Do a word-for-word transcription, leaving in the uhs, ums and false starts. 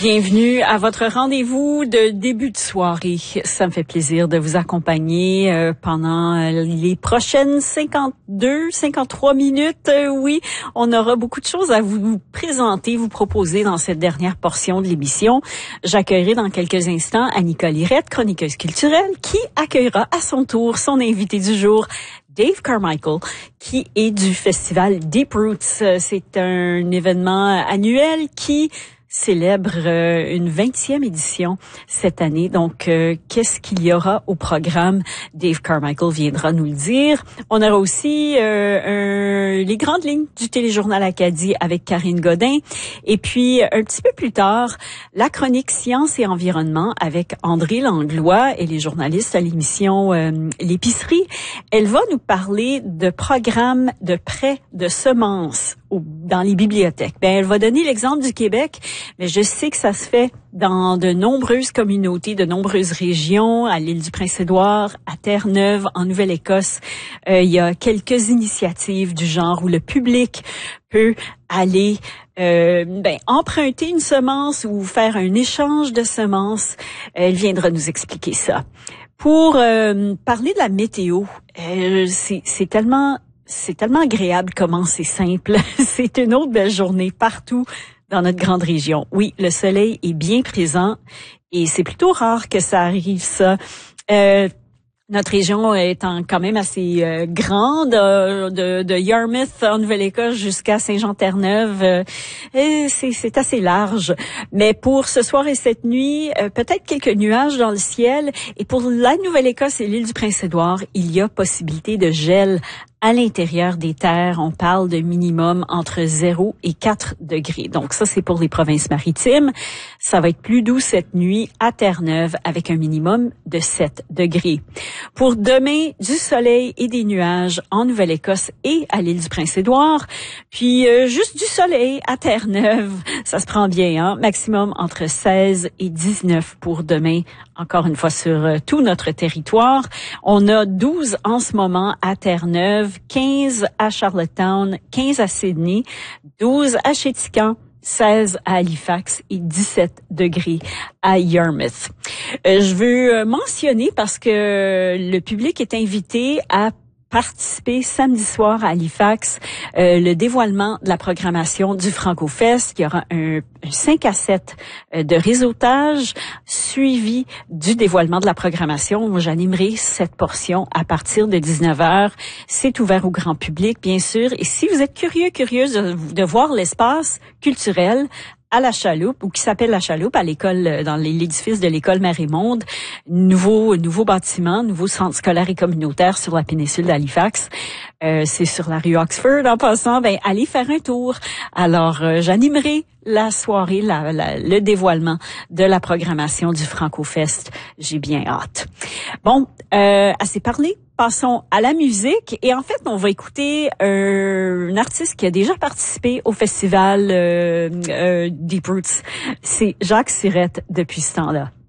Bienvenue à votre rendez-vous de début de soirée. Ça me fait plaisir de vous accompagner euh, pendant les prochaines cinquante-deux, cinquante-trois minutes. Euh, oui, on aura beaucoup de choses à vous présenter, vous proposer dans cette dernière portion de l'émission. J'accueillerai dans quelques instants Annika Lirette, chroniqueuse culturelle, qui accueillera à son tour son invité du jour, Dave Carmichael, qui est du festival Deep Roots. C'est un événement annuel qui célèbre euh, une vingtième édition cette année. Donc, euh, qu'est-ce qu'il y aura au programme? Dave Carmichael viendra nous le dire. On aura aussi euh, un, les grandes lignes du téléjournal Acadie avec Karine Godin. Et puis, un petit peu plus tard, la chronique Sciences et Environnement avec André Langlois et les journalistes à l'émission euh, L'épicerie. Elle va nous parler de programmes de prêt de semences dans les bibliothèques. Ben, elle va donner l'exemple du Québec, mais je sais que ça se fait dans de nombreuses communautés, de nombreuses régions, à l'île du Prince-Édouard, à Terre-Neuve, en Nouvelle-Écosse. Euh, il y a quelques initiatives du genre où le public peut aller euh, ben, emprunter une semence ou faire un échange de semences. Elle viendra nous expliquer ça. Pour euh, parler de la météo, euh, c'est, c'est tellement... C'est tellement agréable comment c'est simple. C'est une autre belle journée partout dans notre grande région. Oui, le soleil est bien présent et c'est plutôt rare que ça arrive ça. Euh, Notre région étant quand même assez euh, grande, euh, de, de Yarmouth en Nouvelle-Écosse jusqu'à Saint-Jean-Terre-Neuve, euh, et c'est, c'est assez large. Mais pour ce soir et cette nuit, euh, peut-être quelques nuages dans le ciel. Et pour la Nouvelle-Écosse et l'île du Prince-Édouard, il y a possibilité de gel à l'intérieur des terres. On parle de minimum entre zéro et quatre degrés. Donc ça, c'est pour les provinces maritimes. Ça va être plus doux cette nuit à Terre-Neuve avec un minimum de sept degrés. Pour demain, du soleil et des nuages en Nouvelle-Écosse et à l'île du Prince-Édouard. Puis euh, juste du soleil à Terre-Neuve. Ça se prend bien, hein? Maximum entre seize et dix-neuf pour demain. Encore une fois sur euh, tout notre territoire. On a douze en ce moment à Terre-Neuve, quinze à Charlottetown, quinze à Sydney, douze à Chéticamp, seize à Halifax et dix-sept degrés à Yarmouth. Euh, je veux mentionner parce que le public est invité à participer samedi soir à Halifax, euh, le dévoilement de la programmation du Franco-Fest. Il y aura un, un cinq à sept euh, de réseautage suivi du dévoilement de la programmation. Moi, j'animerai cette portion à partir de dix-neuf heures. C'est ouvert au grand public, bien sûr. Et si vous êtes curieux, curieuse de, de voir l'espace culturel à la Chaloupe, ou qui s'appelle la Chaloupe, à l'école, dans l'édifice de l'école Marie-Monde, nouveau, nouveau bâtiment, nouveau centre scolaire et communautaire sur la péninsule d'Halifax. Euh, c'est sur la rue Oxford. En passant, ben, allez faire un tour. Alors, euh, j'animerai la soirée, la, la, le dévoilement de la programmation du Franco-Fest. J'ai bien hâte. Bon, euh, assez parlé. Passons à la musique et en fait, on va écouter euh, un artiste qui a déjà participé au festival euh, euh, Deep Roots. C'est Jacques Sirette depuis ce temps-là.